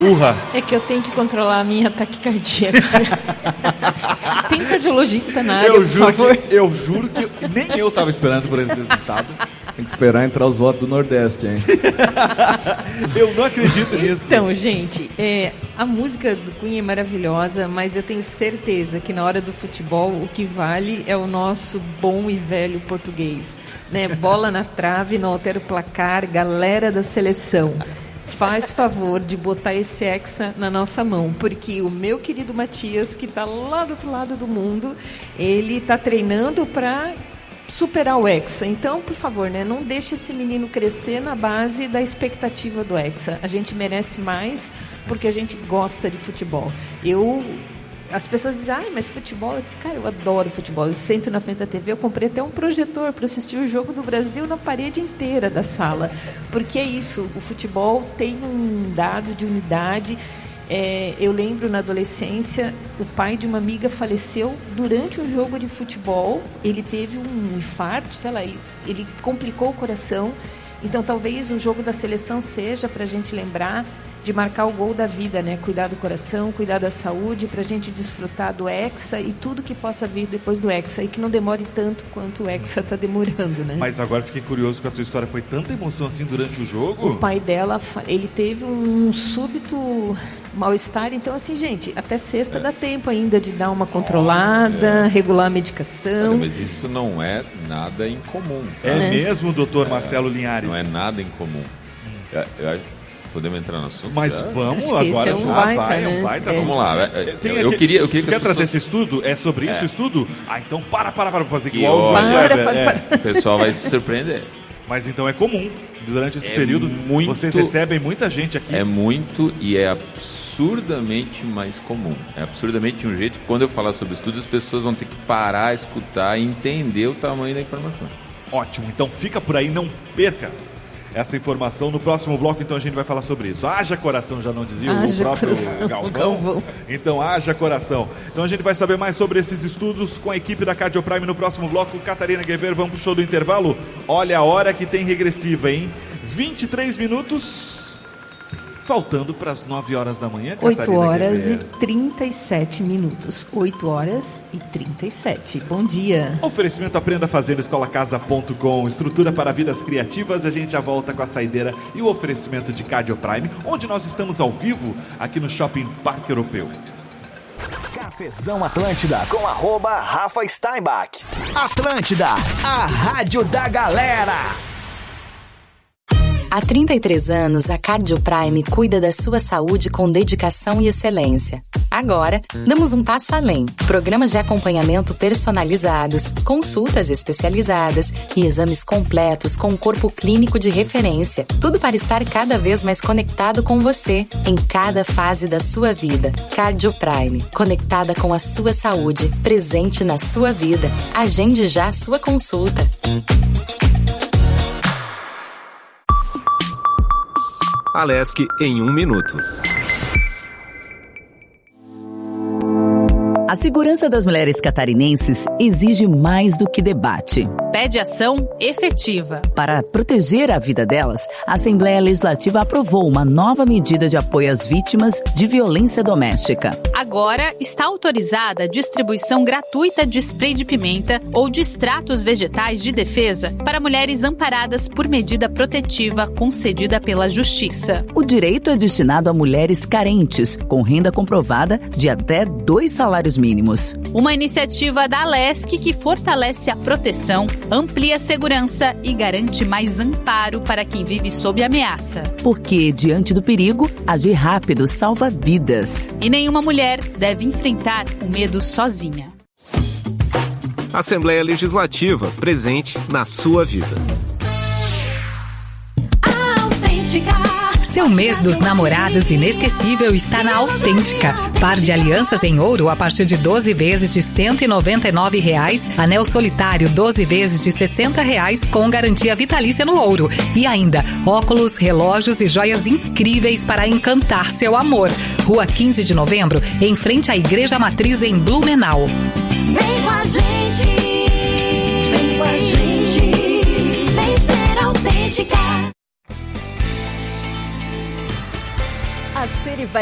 É que eu tenho que controlar a minha taquicardia. Tem cardiologista na área, por favor? Eu juro que nem eu estava esperando por esse resultado. Tem que esperar entrar os votos do Nordeste, hein? Eu não acredito nisso. Então, gente, a música do Cunha é maravilhosa, mas eu tenho certeza que na hora do futebol o que vale é o nosso bom e velho português, né? Bola na trave, não altera o placar, galera da seleção. Faz favor de botar esse hexa na nossa mão, porque o meu querido Matias, que está lá do outro lado do mundo, ele está treinando para superar o hexa. Então, por favor, né, não deixe esse menino crescer na base da expectativa do hexa. A gente merece mais porque a gente gosta de futebol. As pessoas dizem, mas futebol, eu disse, cara, eu adoro futebol. Eu sento na frente da TV, eu comprei até um projetor para assistir o jogo do Brasil na parede inteira da sala. Porque é isso, o futebol tem um dado de unidade. Eu lembro na adolescência, o pai de uma amiga faleceu durante um jogo de futebol. Ele teve um infarto, sei lá, ele complicou o coração. Então talvez o jogo da seleção seja para a gente lembrar de marcar o gol da vida, né? Cuidar do coração, cuidar da saúde, para a gente desfrutar do hexa e tudo que possa vir depois do hexa, e que não demore tanto quanto o hexa está demorando, né? Mas agora fiquei curioso com a tua história. Foi tanta emoção assim durante o jogo? O pai dela, ele teve um súbito mal-estar. Então, assim, gente, até sexta dá tempo ainda de dar uma controlada, regular a medicação. Olha, mas isso não é nada incomum. Tá? Mesmo, doutor Marcelo Linhares? Não é nada incomum. Podemos entrar no assunto? Mas vamos, agora já vai. Vamos lá. Eu queria que quer trazer esse estudo? É sobre isso o estudo? Então para fazer que igual o pessoal vai se surpreender. Mas então é comum, durante esse período, vocês recebem muita gente aqui. É muito e é absurdamente mais comum. É absurdamente de um jeito que quando eu falar sobre estudo, as pessoas vão ter que parar, escutar e entender o tamanho da informação. Ótimo, então fica por aí, não perca essa informação. No próximo bloco, então, a gente vai falar sobre isso. Haja coração, já não dizia o próprio Galvão? Então, haja coração. Então, a gente vai saber mais sobre esses estudos com a equipe da Cardio Prime no próximo bloco. Catarina Guevara, vamos pro show do intervalo? Olha a hora que tem regressiva, hein? 23 minutos... faltando para as 9 horas da manhã, 8 horas e 37 minutos. 8 horas e 37. Bom dia. Oferecimento Aprenda Fazendo, escolacasa.com. Estrutura para vidas criativas. A gente já volta com a saideira e o oferecimento de Cardio Prime, onde nós estamos ao vivo aqui no Shopping Parque Europeu. Cafezão Atlântida com @Rafa Steinbach. Atlântida, a rádio da galera. Há 33 anos, a Cardio Prime cuida da sua saúde com dedicação e excelência. Agora, damos um passo além. Programas de acompanhamento personalizados, consultas especializadas e exames completos com um corpo clínico de referência. Tudo para estar cada vez mais conectado com você, em cada fase da sua vida. Cardio Prime, conectada com a sua saúde, presente na sua vida. Agende já a sua consulta. Alesc em 1 minuto. A segurança das mulheres catarinenses exige mais do que debate. Pede ação efetiva. Para proteger a vida delas, a Assembleia Legislativa aprovou uma nova medida de apoio às vítimas de violência doméstica. Agora está autorizada a distribuição gratuita de spray de pimenta ou de extratos vegetais de defesa para mulheres amparadas por medida protetiva concedida pela Justiça. O direito é destinado a mulheres carentes, com renda comprovada de até 2 salários mínimos. Uma iniciativa da Alesc que fortalece a proteção, amplia a segurança e garante mais amparo para quem vive sob ameaça. Porque, diante do perigo, agir rápido salva vidas. E nenhuma mulher deve enfrentar o medo sozinha. Assembleia Legislativa, presente na sua vida. Seu mês dos namorados inesquecível está na Autêntica. Par de alianças em ouro a partir de 12 vezes de R$ 199,00. Anel solitário 12 vezes de R$ 60,00 com garantia vitalícia no ouro. E ainda óculos, relógios e joias incríveis para encantar seu amor. Rua 15 de Novembro, em frente à Igreja Matriz em Blumenau. Vem com a gente. Vem com a gente. Vem ser Autêntica. A Siri vai